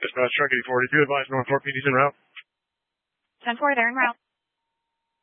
Dispatch truck 842, advise North Fort PD's en route. 10-4, they're en route.